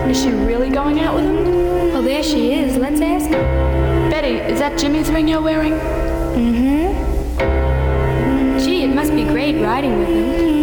Is she really going out with him? Oh, there she is. Let's ask her. Betty, is that Jimmy's ring you're wearing? Gee, it must be great riding with him.